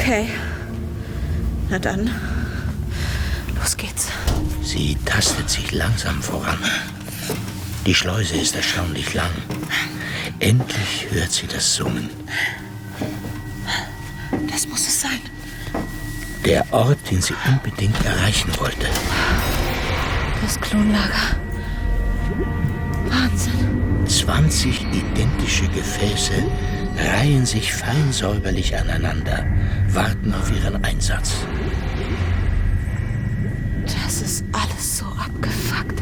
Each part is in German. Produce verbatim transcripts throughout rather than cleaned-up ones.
Okay. Na dann, los geht's. Sie tastet sich langsam voran. Die Schleuse ist erstaunlich lang. Endlich hört sie das Summen. Das muss es sein. Der Ort, den sie unbedingt erreichen wollte. Das Klonlager. Wahnsinn. zwanzig identische Gefäße reihen sich fein säuberlich aneinander, warten auf ihren Einsatz. Das ist alles so abgefuckt.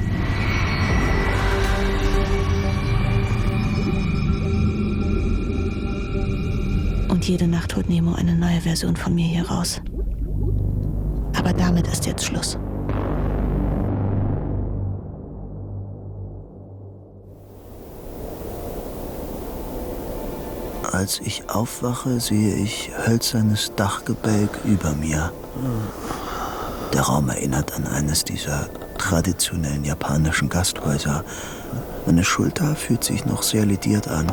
Und jede Nacht holt Nemo eine neue Version von mir hier raus. Aber damit ist jetzt Schluss. Als ich aufwache, sehe ich hölzernes Dachgebälk über mir. Der Raum erinnert an eines dieser traditionellen japanischen Gasthäuser. Meine Schulter fühlt sich noch sehr lediert an.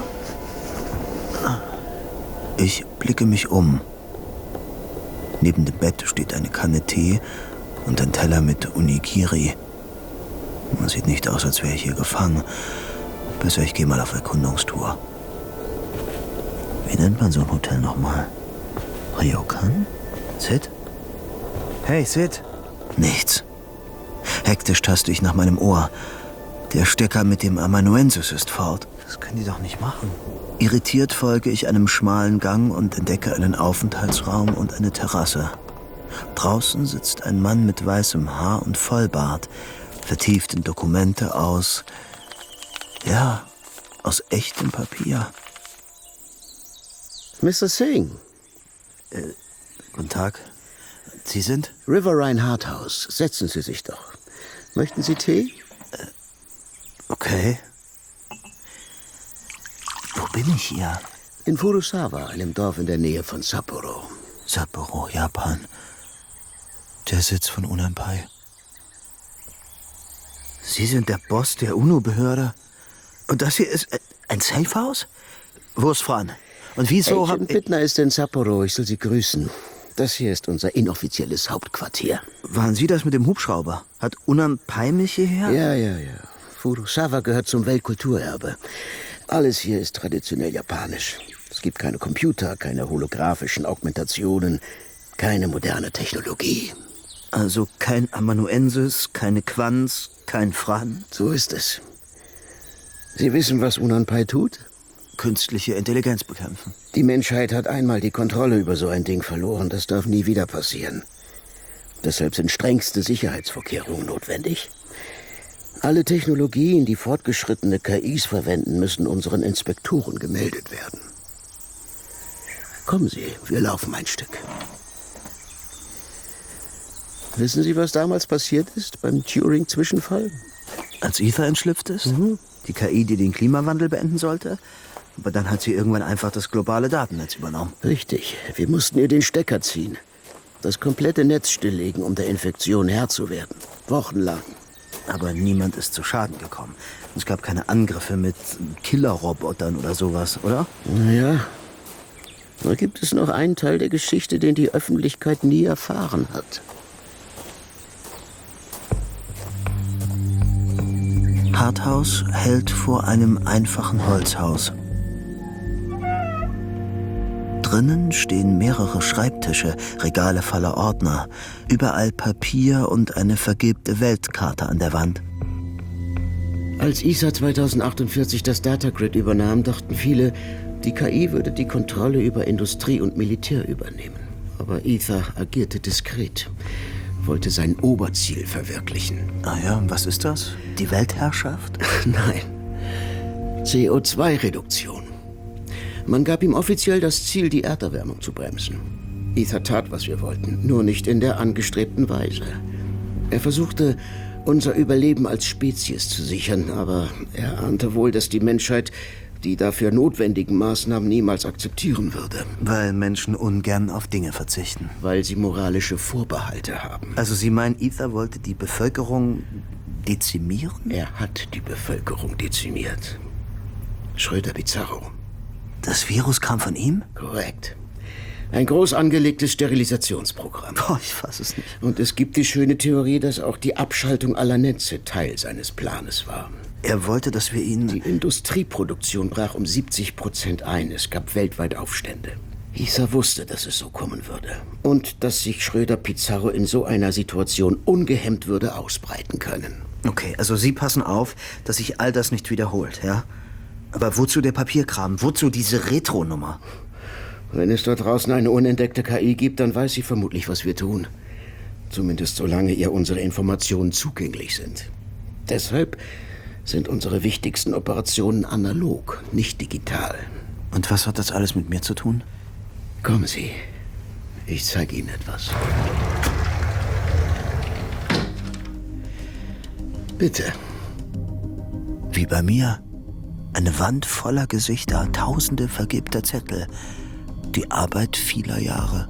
Ich blicke mich um. Neben dem Bett steht eine Kanne Tee und ein Teller mit Onigiri. Man sieht nicht aus, als wäre ich hier gefangen. Besser, ich gehe mal auf Erkundungstour. Wie nennt man so ein Hotel nochmal? Ryokan? Sid? Hey, Sid! Nichts. Hektisch taste ich nach meinem Ohr. Der Stecker mit dem Amanuensis ist fort. Das können die doch nicht machen. Irritiert folge ich einem schmalen Gang und entdecke einen Aufenthaltsraum und eine Terrasse. Draußen sitzt ein Mann mit weißem Haar und Vollbart, vertieft in Dokumente aus... Ja, aus echtem Papier. Mister Singh. Äh, guten Tag. Sie sind? Riverine Harthouse. Setzen Sie sich doch. Möchten Sie Tee? Äh, okay. Wo bin ich hier? In Furusawa, einem Dorf in der Nähe von Sapporo. Sapporo, Japan. Der Sitz von Unanpai. Sie sind der Boss der UNO-Behörde? Und das hier ist ein Safehouse? Wo ist Fran? Und wieso haben... Agent Bittner ist in Sapporo, ich soll Sie grüßen. Das hier ist unser inoffizielles Hauptquartier. Waren Sie das mit dem Hubschrauber? Hat Unanpai mich hierher? Ja, ja, ja. Furusawa gehört zum Weltkulturerbe. Alles hier ist traditionell japanisch. Es gibt keine Computer, keine holographischen Augmentationen, keine moderne Technologie. Also kein Amanuensis, keine Quants, kein Fran? So ist es. Sie wissen, was Unanpai tut? Künstliche Intelligenz bekämpfen. Die Menschheit hat einmal die Kontrolle über so ein Ding verloren. Das darf nie wieder passieren. Deshalb sind strengste Sicherheitsvorkehrungen notwendig. Alle Technologien, die fortgeschrittene K Is verwenden, müssen unseren Inspektoren gemeldet werden. Kommen Sie, wir laufen ein Stück. Wissen Sie, was damals passiert ist beim Turing-Zwischenfall? Als Ether entschlüpft ist? Mhm. Die K I, die den Klimawandel beenden sollte? Aber dann hat sie irgendwann einfach das globale Datennetz übernommen. Richtig. Wir mussten ihr den Stecker ziehen. Das komplette Netz stilllegen, um der Infektion Herr zu werden. Wochenlang. Aber niemand ist zu Schaden gekommen. Es gab keine Angriffe mit Killerrobotern oder sowas, oder? Naja. Da gibt es noch einen Teil der Geschichte, den die Öffentlichkeit nie erfahren hat. Harthouse hält vor einem einfachen Holzhaus. Drinnen stehen mehrere Schreibtische, Regale voller Ordner, überall Papier und eine vergilbte Weltkarte an der Wand. Als I S A zweitausendachtundvierzig das Datagrid übernahm, dachten viele, die K I würde die Kontrolle über Industrie und Militär übernehmen. Aber Ether agierte diskret, wollte sein Oberziel verwirklichen. Ah ja, und was ist das? Die Weltherrschaft? Nein. C O zwei Reduktion. Man gab ihm offiziell das Ziel, die Erderwärmung zu bremsen. Ether tat, was wir wollten, nur nicht in der angestrebten Weise. Er versuchte, unser Überleben als Spezies zu sichern, aber er ahnte wohl, dass die Menschheit die dafür notwendigen Maßnahmen niemals akzeptieren würde. Weil Menschen ungern auf Dinge verzichten. Weil sie moralische Vorbehalte haben. Also Sie meinen, Ether wollte die Bevölkerung dezimieren? Er hat die Bevölkerung dezimiert. Schröder Pizarro. Das Virus kam von ihm? Korrekt. Ein groß angelegtes Sterilisationsprogramm. Boah, ich fass es nicht. Und es gibt die schöne Theorie, dass auch die Abschaltung aller Netze Teil seines Planes war. Er wollte, dass wir ihn... Die Industrieproduktion brach um siebzig Prozent ein. Es gab weltweit Aufstände. Isa wusste, dass es so kommen würde. Und dass sich Schröder-Pizarro in so einer Situation ungehemmt würde ausbreiten können. Okay, also Sie passen auf, dass sich all das nicht wiederholt, ja? Aber wozu der Papierkram? Wozu diese Retro-Nummer? Wenn es dort draußen eine unentdeckte K I gibt, dann weiß sie vermutlich, was wir tun. Zumindest solange ihr unsere Informationen zugänglich sind. Deshalb sind unsere wichtigsten Operationen analog, nicht digital. Und was hat das alles mit mir zu tun? Kommen Sie, ich zeige Ihnen etwas. Bitte. Wie bei mir. Eine Wand voller Gesichter, tausende vergilbter Zettel. Die Arbeit vieler Jahre.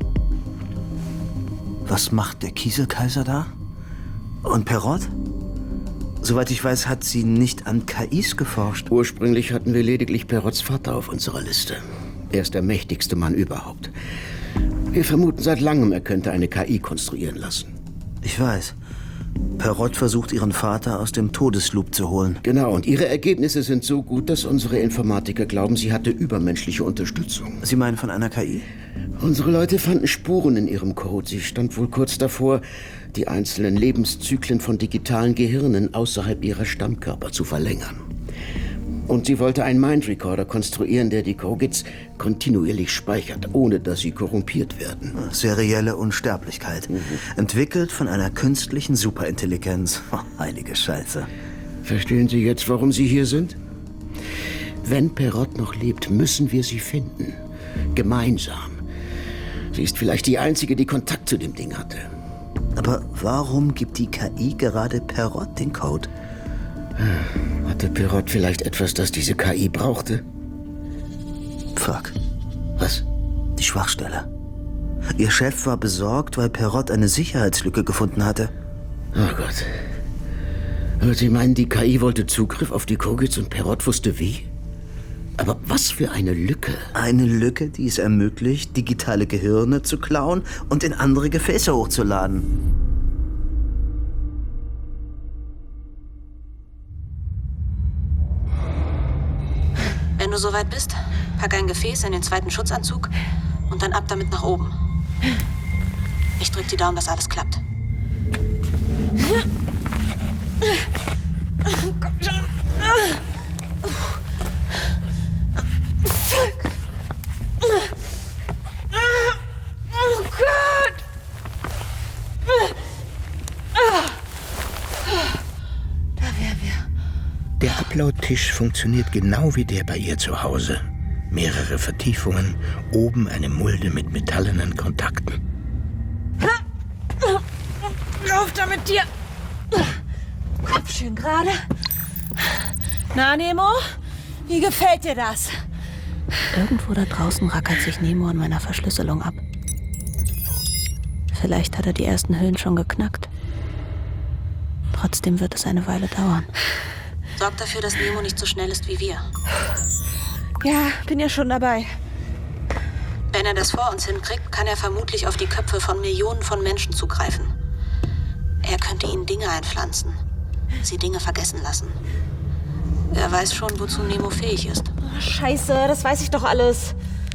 Was macht der Kieselkaiser da? Und Perrott? Soweit ich weiß, hat sie nicht an K Is geforscht. Ursprünglich hatten wir lediglich Perrotts Vater auf unserer Liste. Er ist der mächtigste Mann überhaupt. Wir vermuten seit langem, er könnte eine K I konstruieren lassen. Ich weiß. Perrott versucht, ihren Vater aus dem Todesloop zu holen. Genau, und ihre Ergebnisse sind so gut, dass unsere Informatiker glauben, sie hatte übermenschliche Unterstützung. Sie meinen von einer K I? Unsere Leute fanden Spuren in ihrem Code. Sie stand wohl kurz davor, die einzelnen Lebenszyklen von digitalen Gehirnen außerhalb ihrer Stammkörper zu verlängern. Und sie wollte einen Mind-Recorder konstruieren, der die Kogits kontinuierlich speichert, ohne dass sie korrumpiert werden. Serielle Unsterblichkeit. Mhm. Entwickelt von einer künstlichen Superintelligenz. Oh, heilige Scheiße. Verstehen Sie jetzt, warum Sie hier sind? Wenn Perrott noch lebt, müssen wir sie finden. Gemeinsam. Sie ist vielleicht die Einzige, die Kontakt zu dem Ding hatte. Aber warum gibt die K I gerade Perrott den Code? Hatte Perrott vielleicht etwas, das diese K I brauchte? Fuck. Was? Die Schwachstelle. Ihr Chef war besorgt, weil Perrott eine Sicherheitslücke gefunden hatte. Oh Gott. Aber Sie meinen, die K I wollte Zugriff auf die Kogits und Perrott wusste wie? Aber was für eine Lücke. Eine Lücke, die es ermöglicht, digitale Gehirne zu klauen und in andere Gefäße hochzuladen. Wenn du soweit bist, pack ein Gefäß in den zweiten Schutzanzug und dann ab damit nach oben. Ich drück die Daumen, dass alles klappt. Komm schon. Oh Gott! Da wären wir. Der Upload-Tisch funktioniert genau wie der bei ihr zu Hause. Mehrere Vertiefungen, oben eine Mulde mit metallenen Kontakten. Lauf da mit dir! Kopf schön gerade. Na, Nemo? Wie gefällt dir das? Irgendwo da draußen rackert sich Nemo an meiner Verschlüsselung ab. Vielleicht hat er die ersten Hüllen schon geknackt. Trotzdem wird es eine Weile dauern. Sorg dafür, dass Nemo nicht so schnell ist wie wir. Ja, bin ja schon dabei. Wenn er das vor uns hinkriegt, kann er vermutlich auf die Köpfe von Millionen von Menschen zugreifen. Er könnte ihnen Dinge einpflanzen, sie Dinge vergessen lassen. Er weiß schon, wozu Nemo fähig ist. Oh, Scheiße, das weiß ich doch alles.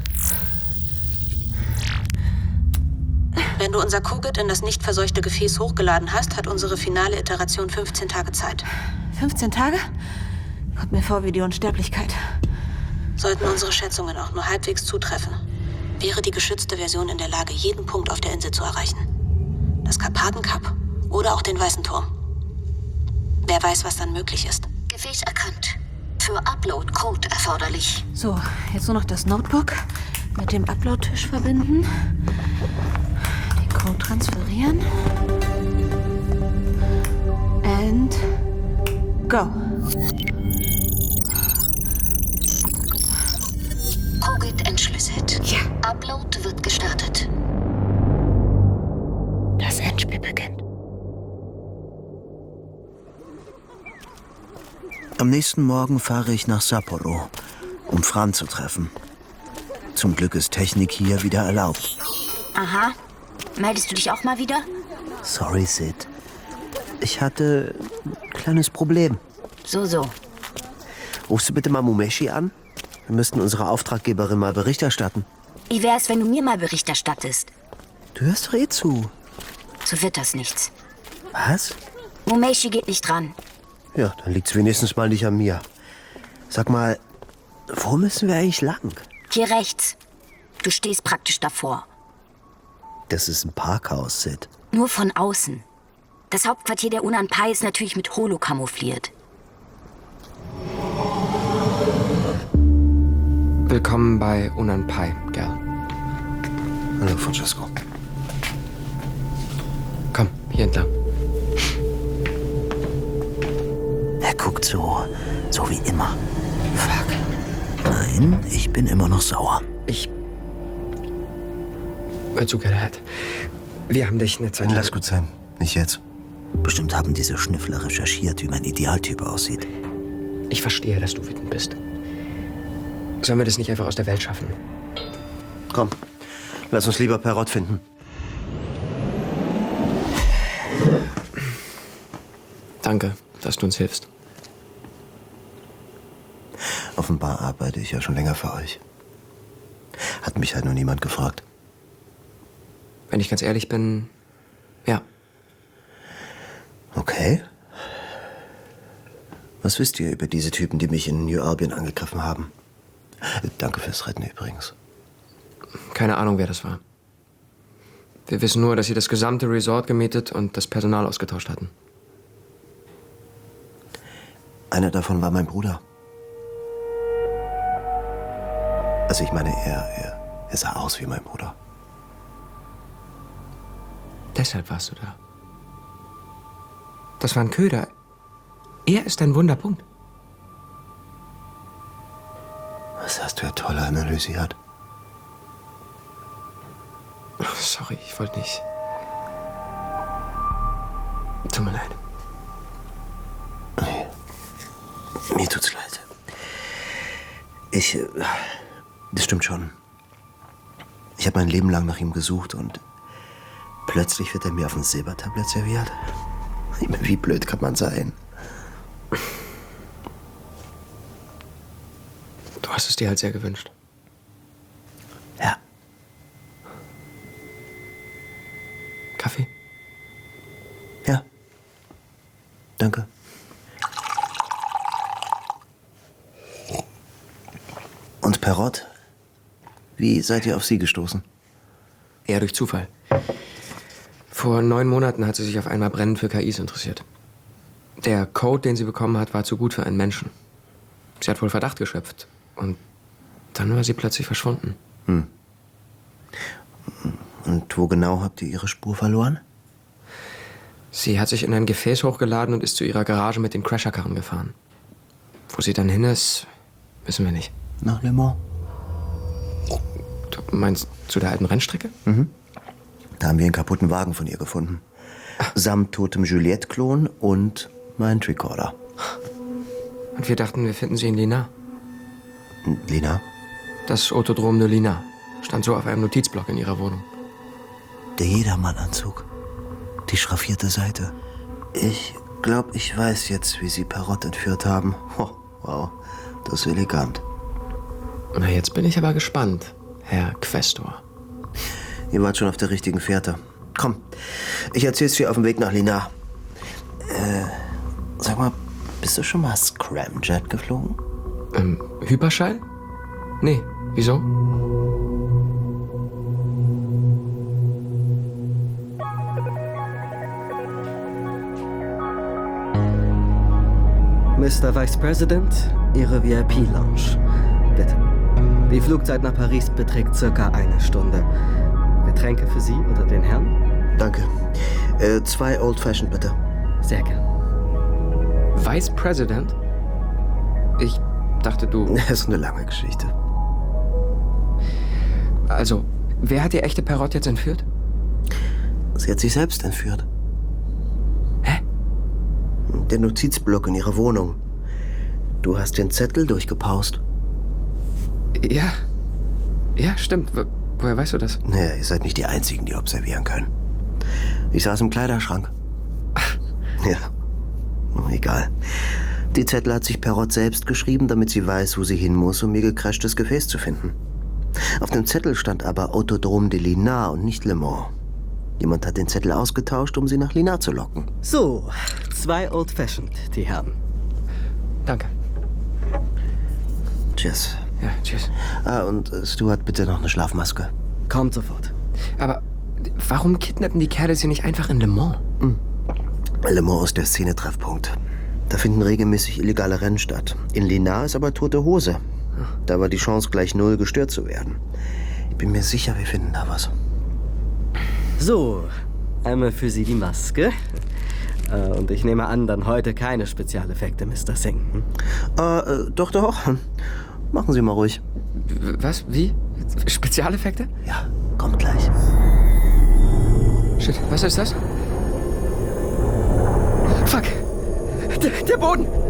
Wenn du unser Kogit in das nicht verseuchte Gefäß hochgeladen hast, hat unsere finale Iteration fünfzehn Tage Zeit. fünfzehn Tage? Kommt mir vor wie die Unsterblichkeit. Sollten unsere Schätzungen auch nur halbwegs zutreffen, wäre die geschützte Version in der Lage, jeden Punkt auf der Insel zu erreichen. Das Karpatenkap oder auch den Weißen Turm. Wer weiß, was dann möglich ist. Gefäß erkannt. Für Upload Code erforderlich. So, jetzt nur noch das Notebook mit dem Upload-Tisch verbinden. Den Code transferieren. And go. Kogit entschlüsselt. Ja. Upload wird gestartet. Das Endspiel beginnt. Am nächsten Morgen fahre ich nach Sapporo, um Fran zu treffen. Zum Glück ist Technik hier wieder erlaubt. Aha. Meldest du dich auch mal wieder? Sorry, Sid. Ich hatte ein kleines Problem. So, so. Rufst du bitte mal Mumeshi an? Wir müssten unserer Auftraggeberin mal Bericht erstatten. Wie wär's, wenn du mir mal Bericht erstattest? Du hörst doch eh zu. So wird das nichts. Was? Mumeshi geht nicht dran. Ja, dann liegt's wenigstens mal nicht an mir. Sag mal, wo müssen wir eigentlich lang? Hier rechts. Du stehst praktisch davor. Das ist ein Parkhaus, Sid. Nur von außen. Das Hauptquartier der Unanpai ist natürlich mit Holo kamoufliert. Willkommen bei Unanpai, Gal. Hallo, Francesco. Komm, hier entlang. Er guckt so, so wie immer. Fuck. Nein, ich bin immer noch sauer. Ich... Hör zu, Galahad. Wir haben dich eine Zeit lang... Lass gut sein. Nicht jetzt. Bestimmt haben diese Schnüffler recherchiert, wie mein Idealtyp aussieht. Ich verstehe, dass du wütend bist. Sollen wir das nicht einfach aus der Welt schaffen? Komm, lass uns lieber Perrott finden. Danke, dass du uns hilfst. Offenbar arbeite ich ja schon länger für euch. Hat mich halt nur niemand gefragt. Wenn ich ganz ehrlich bin, ja. Okay. Was wisst ihr über diese Typen, die mich in New Albion angegriffen haben? Danke fürs Retten übrigens. Keine Ahnung, wer das war. Wir wissen nur, dass sie das gesamte Resort gemietet und das Personal ausgetauscht hatten. Einer davon war mein Bruder. Also ich meine, er, er, er sah aus wie mein Bruder. Deshalb warst du da. Das war ein Köder. Er ist ein Wunderpunkt. Das hast du ja toll analysiert. Sorry, ich wollte nicht. Tut mir leid. Nee. Mir tut's leid. Ich... äh, Das stimmt schon. Ich habe mein Leben lang nach ihm gesucht und plötzlich wird er mir auf ein Silbertablett serviert. Ich meine, wie blöd kann man sein? Du hast es dir halt sehr gewünscht. Ja. Kaffee? Ja. Danke. Und Perrott? Wie seid ihr auf sie gestoßen? Eher durch Zufall. Vor neun Monaten hat sie sich auf einmal brennend für K Is interessiert. Der Code, den sie bekommen hat, war zu gut für einen Menschen. Sie hat wohl Verdacht geschöpft. Und dann war sie plötzlich verschwunden. Hm. Und wo genau habt ihr ihre Spur verloren? Sie hat sich in ein Gefäß hochgeladen und ist zu ihrer Garage mit den Crasherkarren gefahren. Wo sie dann hin ist, wissen wir nicht. Nach Le Mans? Du meinst zu der alten Rennstrecke? Mhm. Da haben wir einen kaputten Wagen von ihr gefunden. Samt totem Juliette-Klon und mein Tricorder. Und wir dachten, wir finden sie in Lina. Lina? Das Autodrom de Lina stand so auf einem Notizblock in ihrer Wohnung. Der Jedermann-Anzug. Die schraffierte Seite. Ich glaube, ich weiß jetzt, wie sie Perrott entführt haben. Oh, wow, das ist elegant. Na, jetzt bin ich aber gespannt, Herr Questor. Ihr wart schon auf der richtigen Fährte. Komm, ich erzähl's dir auf dem Weg nach Lina. Äh, sag mal, bist du schon mal Scramjet geflogen? Ähm, Hyperschall? Nee, wieso? Mister Vice President, Ihre V I P-Lounge. Bitte. Die Flugzeit nach Paris beträgt circa eine Stunde. Getränke für Sie oder den Herrn? Danke. Äh, zwei Old Fashioned, bitte. Sehr gern. Vice President? Ich dachte, du... Das ist eine lange Geschichte. Also, wer hat die echte Perrott jetzt entführt? Sie hat sich selbst entführt. Hä? Der Notizblock in ihrer Wohnung. Du hast den Zettel durchgepaust. Ja. Ja, stimmt. Wo- Woher weißt du das? Naja, ihr seid nicht die Einzigen, die observieren können. Ich saß im Kleiderschrank. Ja, oh, egal. Die Zettel hat sich Perrott selbst geschrieben, damit sie weiß, wo sie hin muss, um ihr gecrashtes Gefäß zu finden. Auf dem Zettel stand aber Autodrome de Linard und nicht Le Mans. Jemand hat den Zettel ausgetauscht, um sie nach Linard zu locken. So, zwei Old Fashioned, die Herren. Danke. Tschüss. Ja, tschüss. Ah, und äh, Stuart, bitte noch eine Schlafmaske. Kommt sofort. Aber warum kidnappen die Kerle sie nicht einfach in Le Mans? Le Mans ist der Szenetreffpunkt. Da finden regelmäßig illegale Rennen statt. In Linard ist aber tote Hose. Da war die Chance gleich null, gestört zu werden. Ich bin mir sicher, wir finden da was. So, einmal für Sie die Maske. Äh, und ich nehme an, dann heute keine Spezialeffekte, Mister Singh. Hm? Äh, äh, doch, doch. Machen Sie mal ruhig. W- Was? Wie? Spezialeffekte? Ja, kommt gleich. Shit, was ist das? Fuck! Der, der Boden!